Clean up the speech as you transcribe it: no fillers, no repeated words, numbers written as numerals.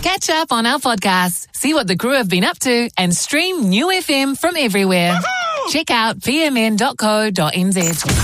Catch up on our podcasts, see what the crew have been up to, and stream New FM from everywhere. Check out pmn.co.nz.